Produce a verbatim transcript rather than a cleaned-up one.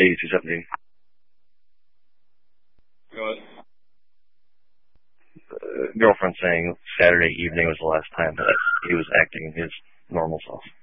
eighty-two seventeen. Go ahead. Uh, girlfriend saying Saturday evening was the last time that he was acting his normal self.